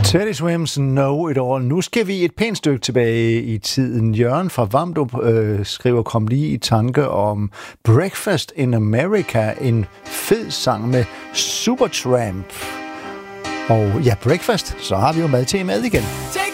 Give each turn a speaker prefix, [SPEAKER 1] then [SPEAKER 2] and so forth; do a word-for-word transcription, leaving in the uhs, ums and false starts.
[SPEAKER 1] Teddy Swims Know It All. Nu skal vi et pænt stykke tilbage i tiden. Jørgen fra Vamdrup øh, skriver, kom lige i tanke om Breakfast in America, en fed sang med Supertramp. Og ja, breakfast, så har vi jo mad til mad igen.
[SPEAKER 2] Take